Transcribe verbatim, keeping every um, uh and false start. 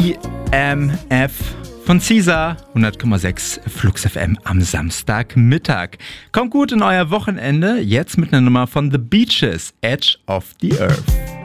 E M F von Caesar, hundert Komma sechs Flux F M am Samstagmittag. Kommt gut in euer Wochenende, jetzt mit einer Nummer von The Beaches, Edge of the Earth.